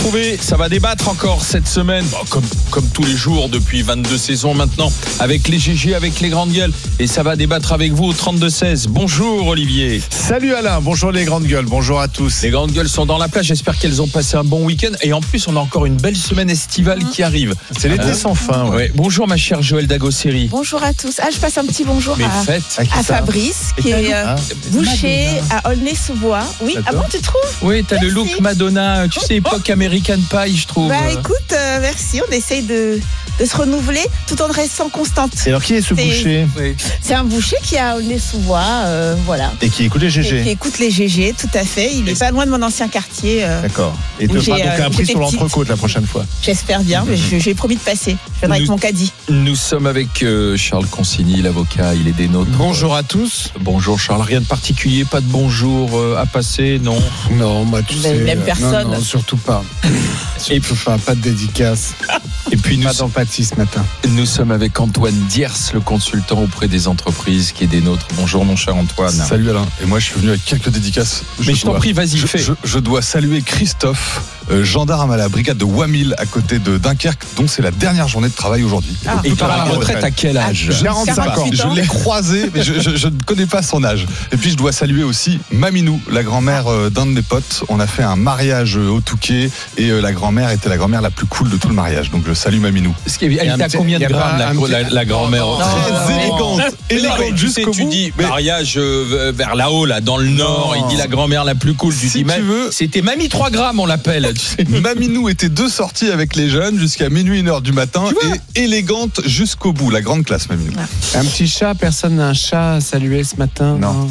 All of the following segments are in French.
retrouver, ça va débattre encore cette semaine, comme tous les jours depuis 22 saisons maintenant, avec les GG, avec les grandes gueules. Et ça va débattre avec vous au 32-16. Bonjour Olivier. Salut Alain, bonjour les grandes gueules, bonjour à tous. Les grandes gueules sont dans la plage, j'espère qu'elles ont passé un bon week-end. Et en plus, on a encore une belle semaine estivale qui arrive. C'est l'été sans fin. Ouais. Bonjour ma chère Joëlle Dagosseri. Bonjour à tous. Je passe un petit bonjour à Fabrice, qui est boucher à Aulnay-sous-Bois. Oui, D'accord. ah bon, tu trouves? Oui, t'as Merci. le look Madonna, tu sais, époque American Pie, je trouve. Écoute, merci, on essaye de se renouveler tout en restant constante. Et alors qui est ce boucher? Oui. C'est un boucher qui est à Aulnay-sous-Bois, voilà. Et qui écoute les GG. Qui écoute les GG, tout à fait. Il est pas loin de mon ancien quartier. D'accord. Et où te fera j'ai, donc un prix j'étais sur l'entrecôte la prochaine fois. J'espère bien, mais j'ai promis de passer. Je viendrai avec mon caddie. Nous sommes avec Charles Consigny, l'avocat, il est des nôtres. Bonjour à tous. Bonjour Charles, rien de particulier, pas de bonjour à passer, non? Non, moi tu Vous sais. avez même personne. Non, surtout pas. Surtout pas de dédicace. Et puis Pas d'empathie ce matin. nous sommes avec Antoine Diers, le consultant auprès des entreprises qui est des nôtres. Bonjour mon cher Antoine. Salut Alain, et moi je suis venu avec quelques dédicaces. Mais je t'en prie, vas-y, fais. Je dois saluer Christophe, gendarme à la brigade de Wamil à côté de Dunkerque, dont c'est la dernière journée de travail aujourd'hui. Et il part à la retraite à quel âge? 45 ans. Je l'ai croisé, mais je ne connais pas son âge. Et puis je dois saluer aussi Maminou, la grand-mère d'un de mes potes. On a fait un mariage au Touquet et la grand-mère était la grand-mère la plus cool de tout le mariage. Donc je salue Maminou. Elle était à combien de grammes la grand-mère? Très élégante jusqu'au bout. Tu dis mais mariage vers là-haut, là, dans le nord. Il dit la grand-mère la plus cool. Si tu veux. C'était Mamie 3 grammes, on l'appelle. Maminou était deux sorties avec les jeunes jusqu'à minuit 1h du matin et élégante jusqu'au bout. La grande classe, Maminou. Un petit chat, personne n'a un chat à saluer ce matin? Non.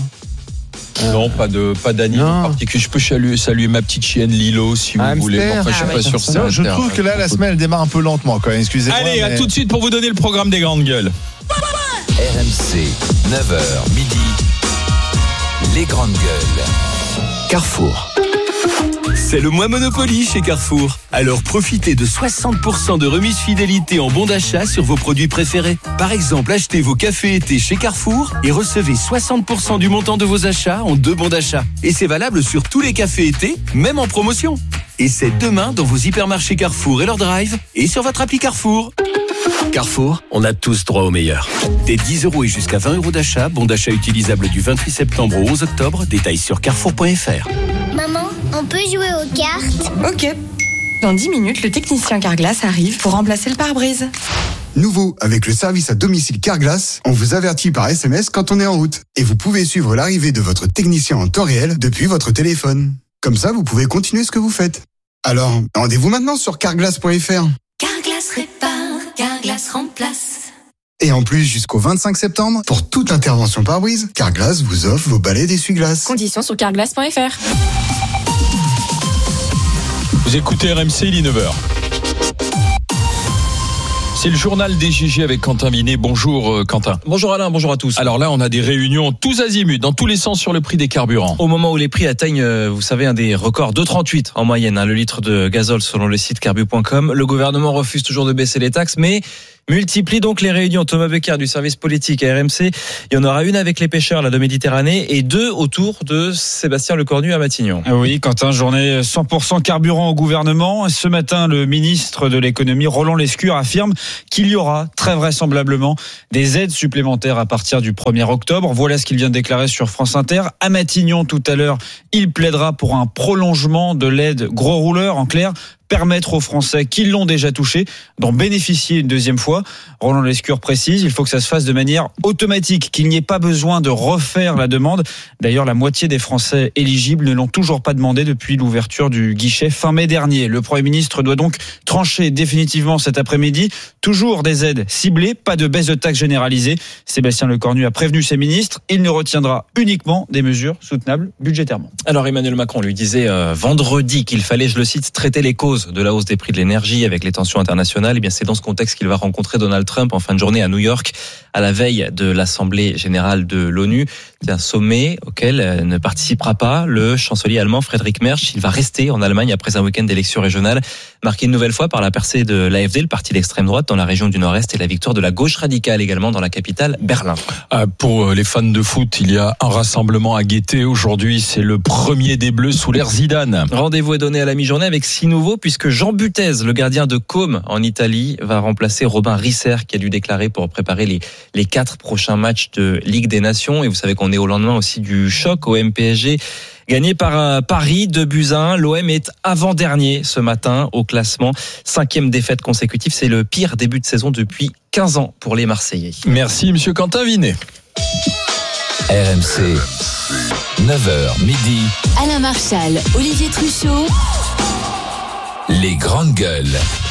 Non, pas d'animal particulier. Je peux saluer ma petite chienne Lilo si vous voulez. Bon, après, je suis pas sûr que ça. Je trouve que là la semaine elle démarre un peu lentement quand même, excusez-moi. Allez, à tout de suite pour vous donner le programme des grandes gueules. RMC, 9h midi, les grandes gueules. Carrefour. C'est le mois Monopoly chez Carrefour. Alors profitez de 60% de remise fidélité en bon d'achat sur vos produits préférés. Par exemple, achetez vos cafés été chez Carrefour et recevez 60% du montant de vos achats en 2 bons d'achat. Et c'est valable sur tous les cafés été, même en promotion. Et c'est demain dans vos hypermarchés Carrefour et leur drive et sur votre appli Carrefour. Carrefour, on a tous droit au meilleur. Des 10 € et jusqu'à 20 € d'achat, bon d'achat utilisable du 28 septembre au 11 octobre, détails sur carrefour.fr. Maman, on peut jouer aux cartes? Ok. Dans 10 minutes, le technicien Carglass arrive pour remplacer le pare-brise. Nouveau, avec le service à domicile Carglass, on vous avertit par SMS quand on est en route. Et vous pouvez suivre l'arrivée de votre technicien en temps réel depuis votre téléphone. Comme ça, vous pouvez continuer ce que vous faites. Alors, rendez-vous maintenant sur carglass.fr. Carglass répare, Carglass remplace. Et en plus, jusqu'au 25 septembre, pour toute intervention pare-brise, Carglass vous offre vos balais d'essuie-glace. Conditions sur carglass.fr. Vous écoutez RMC, il est 9h. C'est le journal des GG avec Quentin Vinet. Bonjour Quentin. Bonjour Alain, bonjour à tous. Alors là, on a des réunions tous azimuts, dans tous les sens sur le prix des carburants. Au moment où les prix atteignent, vous savez, un des records, 2,38 en moyenne, le litre de gazole selon le site carbu.com. Le gouvernement refuse toujours de baisser les taxes, mais multiplie donc les réunions. Thomas Becker du service politique à RMC. Il y en aura une avec les pêcheurs là, de Méditerranée et 2 autour de Sébastien Lecornu à Matignon. Oui, Quentin, journée 100% carburant au gouvernement. Ce matin, le ministre de l'économie, Roland Lescure, affirme qu'il y aura très vraisemblablement des aides supplémentaires à partir du 1er octobre. Voilà ce qu'il vient de déclarer sur France Inter. À Matignon, tout à l'heure, il plaidera pour un prolongement de l'aide gros rouleur. En clair, permettre aux Français qui l'ont déjà touché d'en bénéficier une deuxième fois. Roland Lescure précise, il faut que ça se fasse de manière automatique, qu'il n'y ait pas besoin de refaire la demande. D'ailleurs, la moitié des Français éligibles ne l'ont toujours pas demandé depuis l'ouverture du guichet fin mai dernier. Le Premier ministre doit donc trancher définitivement cet après-midi. Toujours des aides ciblées, pas de baisse de taxes généralisée. Sébastien Lecornu a prévenu ses ministres, il ne retiendra uniquement des mesures soutenables budgétairement. Alors Emmanuel Macron lui disait vendredi qu'il fallait, je le cite, traiter les causes de la hausse des prix de l'énergie avec les tensions internationales. Et bien c'est dans ce contexte qu'il va rencontrer Donald Trump en fin de journée à New York, à la veille de l'Assemblée générale de l'ONU. C'est un sommet auquel ne participera pas le chancelier allemand Friedrich Merz. Il va rester en Allemagne après un week-end d'élections régionales marqué une nouvelle fois par la percée de l'AfD, le parti d'extrême droite dans la région du Nord-Est, et la victoire de la gauche radicale également dans la capitale Berlin. Pour les fans de foot, il y a un rassemblement à guetter aujourd'hui. C'est le premier des Bleus sous l'ère Zidane. Rendez-vous est donné à la mi-journée avec 6 nouveaux, puisque Jean Butez, le gardien de Côme en Italie, va remplacer Robin Risser qui a dû déclarer pour préparer les 4 prochains matchs de Ligue des Nations. Et vous savez qu'on est au lendemain aussi du choc au PSG. Gagné par Paris, 2-1. L'OM est avant-dernier ce matin au classement. 5e défaite consécutive. C'est le pire début de saison depuis 15 ans pour les Marseillais. Merci, monsieur Quentin Vinet. RMC, 9h midi. Alain Marchal, Olivier Truchot. Les grandes gueules.